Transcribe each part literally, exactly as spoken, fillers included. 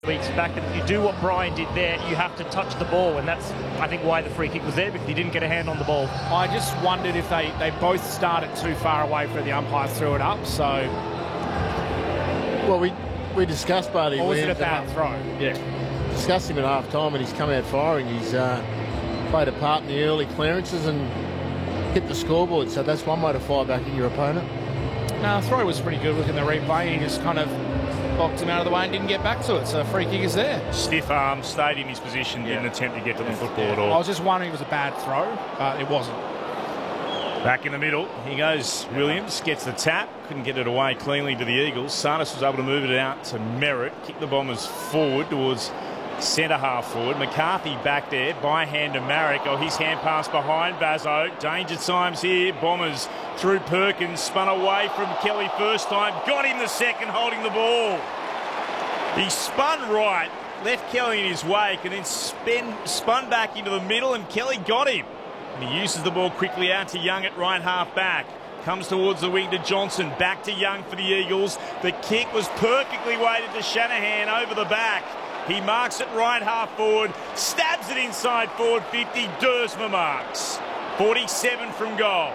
weeks back that if you do what Brian did there, you have to touch the ball, and that's, I think, why the free kick was there, because he didn't get a hand on the ball. I just wondered if they, they both started too far away for the umpire threw it up, so... Well, we, we discussed Barty. Or was it a bad throw? Yeah. Discussed him at half-time, and he's come out firing. He's uh, played a part in the early clearances and hit the scoreboard, so that's one way to fire back at your opponent. No, the throw was pretty good. Look at the replay. He just kind of boxed him out of the way and didn't get back to it, so free kick is there. Stiff arm, stayed in his position, yeah. Didn't attempt to get to the football yeah. at all. I was just wondering if it was a bad throw, but it wasn't. Back in the middle, he goes Williams, gets the tap, couldn't get it away cleanly to the Eagles. Sarnas was able to move it out to Merritt, kick the Bombers forward towards centre half forward. McCarthy back there, by hand to Marek. Oh, his hand pass behind Bazo. Danger times here. Bombers through Perkins, spun away from Kelly first time, got him the second, holding the ball. He spun right, left Kelly in his wake, and then spin, spun back into the middle, and Kelly got him. And he uses the ball quickly out to Young at right half back. Comes towards the wing to Johnson, back to Young for the Eagles. The kick was perfectly weighted to Shanahan over the back. He marks it right half forward, stabs it inside forward fifty. Duursma marks. forty-seven from goal.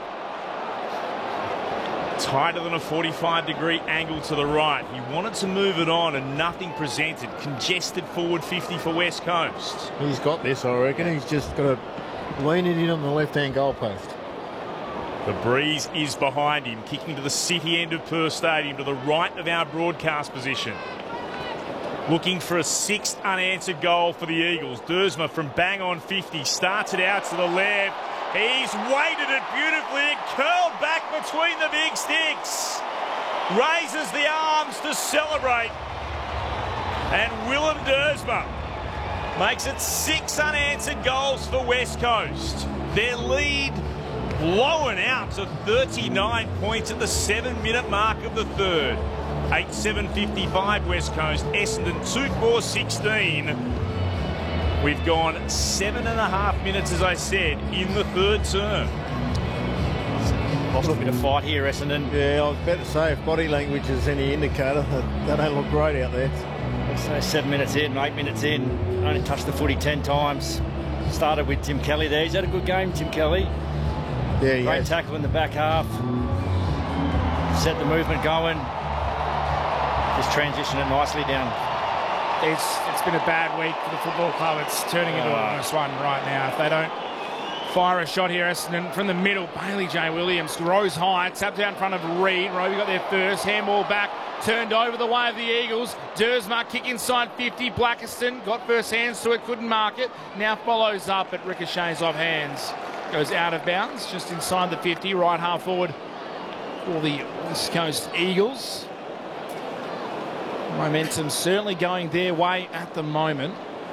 Tighter than a forty-five degree angle to the right. He wanted to move it on and nothing presented. Congested forward fifty for West Coast. He's got this, I reckon. He's just got to lean it in on the left-hand goalpost. The breeze is behind him, kicking to the city end of Perth Stadium, to the right of our broadcast position. Looking for a sixth unanswered goal for the Eagles. Duursma from bang on fifty, starts it out to the left. He's weighted it beautifully. It curled back between the big sticks. Raises the arms to celebrate. And Willem Duursma makes it six unanswered goals for West Coast. Their lead blowing out to thirty-nine points at the seven-minute mark of the third. eight seven fifty-five West Coast, Essendon two four sixteen. We've gone seven and a half minutes, as I said, in the third term. Lost a bit of fight here, Essendon. Yeah, I was about to say, if body language is any indicator, they don't look great out there. So seven minutes in, eight minutes in, only touched the footy ten times. Started with Tim Kelly there. He's had a good game, Tim Kelly. Yeah, he Great has. tackle in the back half. Set the movement going. Just transitioned it nicely down. It's it's been a bad week for the football club. It's turning into a nice one right now. If they don't fire a shot here, Essendon from the middle, Bailey J. Williams rose high, tapped out in front of Reed. Roby got there first, handball back, turned over the way of the Eagles. Duursma kick inside fifty. Blackiston got first hands to it, couldn't mark it. Now follows up, but ricochets off hands. Goes out of bounds, just inside the fifty, right half forward for the West Coast Eagles. Momentum certainly going their way at the moment.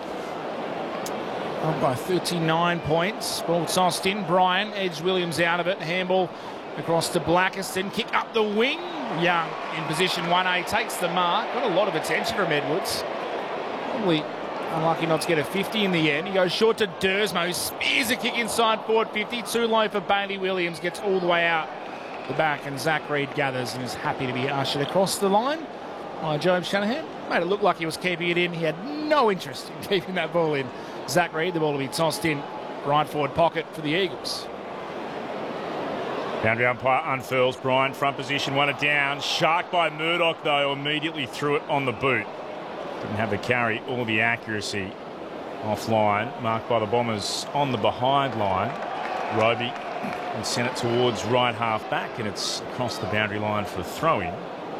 Up by thirty-nine points. Ball tossed in. Brian edged Williams out of it. Handball across to Blackiston. Kick up the wing. Young in position one A takes the mark. Got a lot of attention from Edwards. Probably unlucky not to get a fifty in the end. He goes short to Duursma, who spears a kick inside forward fifty. Too low for Bailey Williams. Gets all the way out the back, and Zach Reed gathers and is happy to be ushered across the line by Jobe Shanahan. Made it look like he was keeping it in. He had no interest in keeping that ball in. Zach Reed, the ball will be tossed in right forward pocket for the Eagles. Boundary umpire unfurls. Brian front position, one it down. Shark by Murdoch, though, immediately threw it on the boot. Didn't have the carry or the accuracy. Offline, marked by the Bombers on the behind line. Roby and sent it towards right half back, and it's across the boundary line for a throw-in.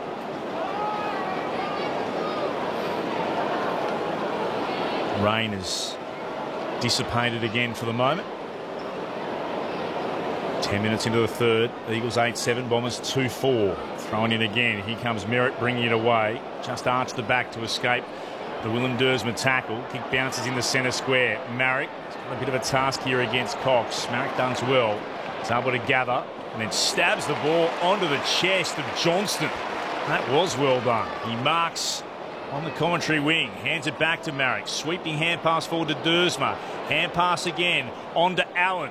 Rain is dissipated again for the moment. Ten minutes into the third. Eagles eight seven, Bombers two four. Throwing in again. Here comes Merritt bringing it away. Just arched the back to escape the Willem Duursma tackle. Kick bounces in the centre square. Marek has got a bit of a task here against Cox. Marek does well. He's able to gather and then stabs the ball onto the chest of Johnston. That was well done. He marks on the commentary wing, hands it back to Marek. Sweeping hand pass forward to Duursma. Hand pass again on to Allen.